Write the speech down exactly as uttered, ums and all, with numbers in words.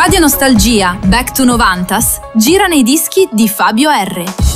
Radio Nostalgia Back to novantas gira nei dischi di Fabio R.